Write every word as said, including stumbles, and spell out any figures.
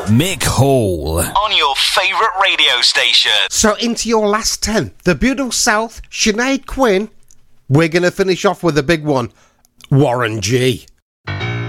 Mick Hall. On your favourite radio station. So into your last ten. The Beautiful South, Sinead Quinn. We're going to finish off with a big one. Warren G.